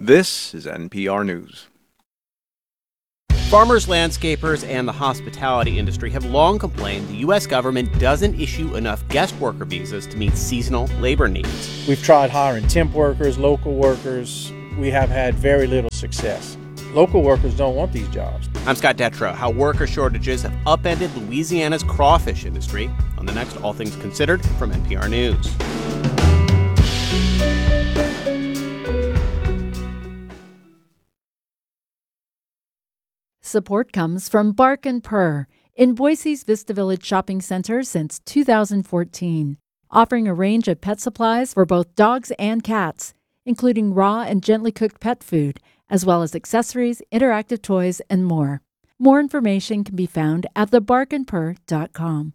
This is NPR News. Farmers, landscapers, and the hospitality industry have long complained the U.S. government doesn't issue enough guest worker visas to meet seasonal labor needs. We've tried hiring temp workers, local workers. We have had very little success. Local workers don't want these jobs. I'm Scott Detrow. How worker shortages have upended Louisiana's crawfish industry on the next All Things Considered from NPR News. Support comes from Bark & Purr in Boise's Vista Village Shopping Center since 2014, offering a range of pet supplies for both dogs and cats, including raw and gently cooked pet food, as well as accessories, interactive toys, and more. More information can be found at thebarkandpurr.com.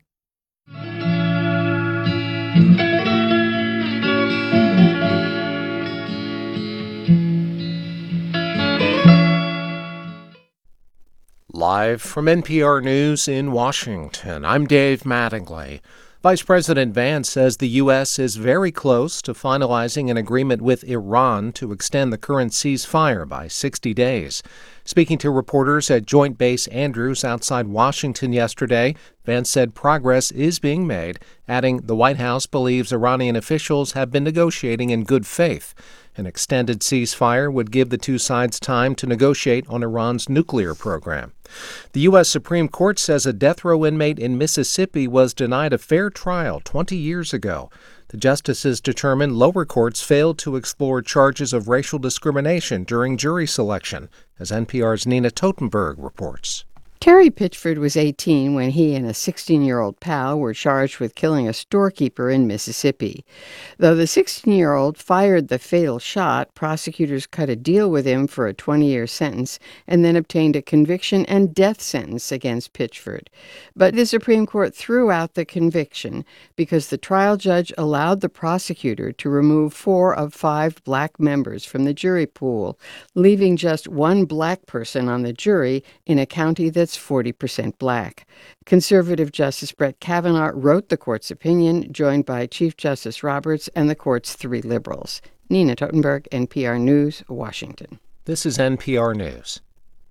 Live from NPR News in Washington, I'm Dave Mattingly. Vice President Vance says the U.S. is very close to finalizing an agreement with Iran to extend the current ceasefire by 60 days. Speaking to reporters at Joint Base Andrews outside Washington yesterday, Vance said progress is being made, adding the White House believes Iranian officials have been negotiating in good faith. An extended ceasefire would give the two sides time to negotiate on Iran's nuclear program. The U.S. Supreme Court says a death row inmate in Mississippi was denied a fair trial 20 years ago. The justices determined lower courts failed to explore charges of racial discrimination during jury selection, as NPR's Nina Totenberg reports. Terry Pitchford was 18 when he and a 16-year-old pal were charged with killing a storekeeper in Mississippi. Though the 16-year-old fired the fatal shot, prosecutors cut a deal with him for a 20-year sentence and then obtained a conviction and death sentence against Pitchford. But the Supreme Court threw out the conviction because the trial judge allowed the prosecutor to remove 4 of 5 black members from the jury pool, leaving just one black person on the jury in a county that's 40% black. Conservative Justice Brett Kavanaugh wrote the court's opinion, joined by Chief Justice Roberts and the court's 3 liberals. Nina Totenberg, NPR News, Washington. This is NPR News.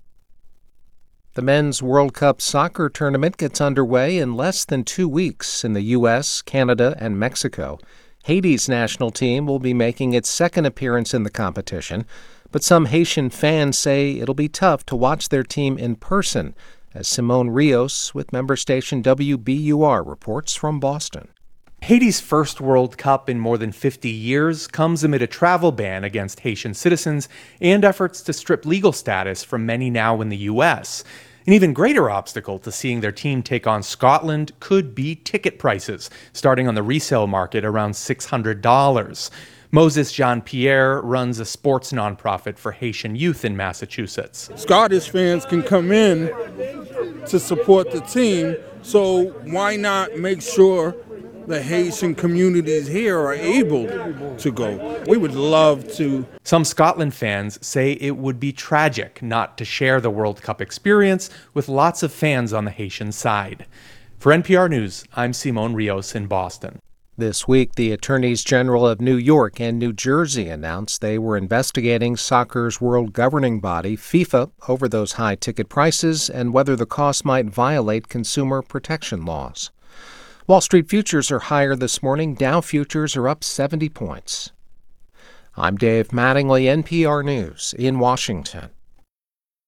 The Men's World Cup soccer tournament gets underway in less than 2 weeks in the U.S., Canada, and Mexico. Haiti's national team will be making its second appearance in the competition, but some Haitian fans say it'll be tough to watch their team in person, as Simone Rios with member station WBUR reports from Boston. Haiti's first World Cup in more than 50 years comes amid a travel ban against Haitian citizens and efforts to strip legal status from many now in the U.S. An even greater obstacle to seeing their team take on Scotland could be ticket prices, starting on the resale market around $600. Moses Jean-Pierre runs a sports nonprofit for Haitian youth in Massachusetts. Scottish fans can come in to support the team, so why not make sure the Haitian communities here are able to go? We would love to. Some Scotland fans say it would be tragic not to share the World Cup experience with lots of fans on the Haitian side. For NPR News, I'm Simone Rios in Boston. This week, the Attorneys General of New York and New Jersey announced they were investigating soccer's world governing body, FIFA, over those high ticket prices and whether the cost might violate consumer protection laws. Wall Street futures are higher this morning. Dow futures are up 70 points. I'm Dave Mattingly, NPR News in Washington.